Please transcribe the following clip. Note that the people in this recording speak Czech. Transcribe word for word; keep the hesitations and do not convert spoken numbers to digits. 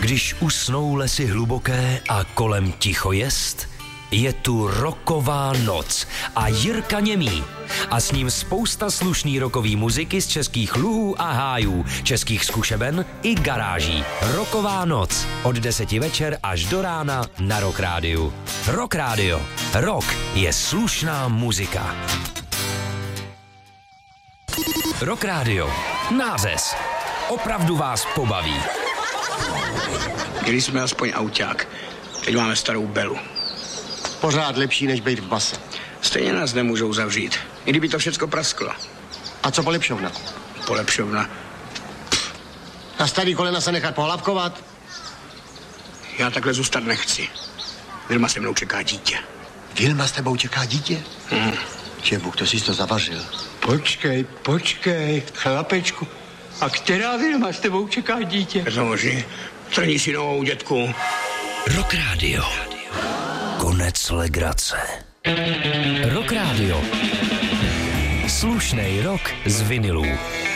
Když usnou lesy hluboké a kolem ticho jest, je tu rocková noc a Jirka Němý. A s ním spousta slušný rockový muziky z českých luhů a hájů, českých zkušeben i garáží. Rocková noc od deseti večer až do rána na Rock Rádiu. Rock Rádio. Rock je slušná muzika. Rock Rádio. Nářez. Opravdu vás pobaví. Když jsme aspoň auták, teď máme starou Belu. Pořád lepší, než být v base. Stejně nás nemůžou zavřít, i kdyby to všecko prasklo. A co polepšovna? Polepšovna. Na starý kolena se nechat pohlavkovat? Já takhle zůstat nechci. Vilma se mnou čeká dítě. Vilma s tebou čeká dítě? Hmm. Že Bůh, to jsi to zavařil. Počkej, počkej, chlapečku. A která Vilma s tebou čeká dítě? Je to možný? Trní si novou, dětku. Rock Rádio. Konec legrace. Rock Rádio. Slušnej rock z vinilů.